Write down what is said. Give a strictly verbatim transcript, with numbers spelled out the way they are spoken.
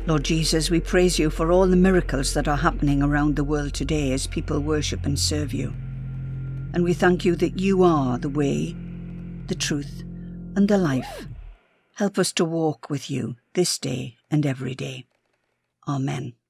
Lord Jesus, we praise you for all the miracles that are happening around the world today as people worship and serve you. And we thank you that you are the way, the truth, and the life. Help us to walk with you this day and every day. Amen.